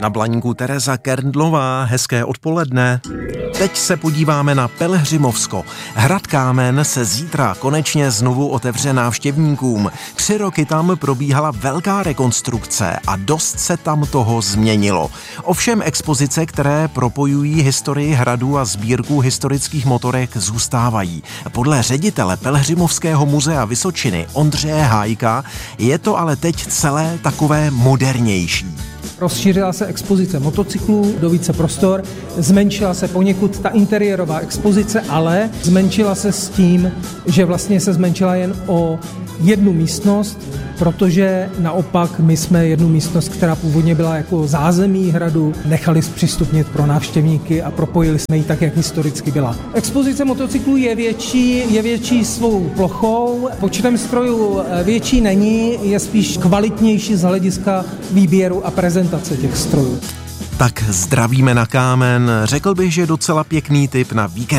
Na Blaníku Tereza Kerndlová, hezké odpoledne. Teď se podíváme na Pelhřimovsko. Hrad Kámen se zítra konečně znovu otevře návštěvníkům. 3 roky tam probíhala velká rekonstrukce a dost se tam toho změnilo. Ovšem expozice, které propojují historii hradu a sbírku historických motorek, zůstávají. Podle ředitele Pelhřimovského muzea Vysočiny Ondřeje Hájka je to ale teď celé takové modernější. Rozšířila se expozice motocyklů do více prostor, zmenšila se poněkud ta interiérová expozice, ale zmenšila se s tím, že vlastně se zmenšila jen o jednu místnost, protože naopak my jsme jednu místnost, která původně byla jako zázemí hradu, nechali zpřístupnit pro návštěvníky a propojili jsme ji tak, jak historicky byla. Expozice motocyklů je větší svou plochou, počtem strojů větší není, je spíš kvalitnější z hlediska výběru a prezentace těch strojů. Tak zdravíme na Kámen, řekl bych, že docela pěkný tip na víkend.